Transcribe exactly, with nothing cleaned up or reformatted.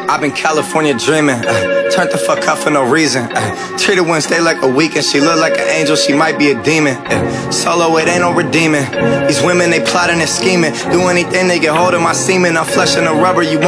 I've been California dreaming, uh, turned the fuck up for no reason. Uh, treated Wednesday like a weekend, she look like an angel, she might be a demon. Uh, solo, it ain't no redeeming. These women, they plotting and scheming. Do anything, they get hold of my semen. I'm fleshing the rubber, you want